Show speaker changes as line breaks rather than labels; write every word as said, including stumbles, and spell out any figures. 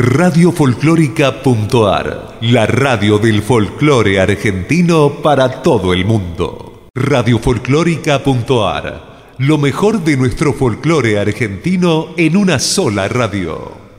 Radio Folclórica.ar, la radio del folclore argentino para todo el mundo. Radio Folclórica.ar, lo mejor de nuestro folclore argentino en una sola radio.